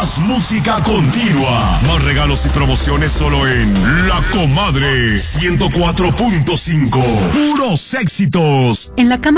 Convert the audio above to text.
Más música continua. Más regalos y promociones solo en La Comadre 104.5. Puros éxitos. En la cama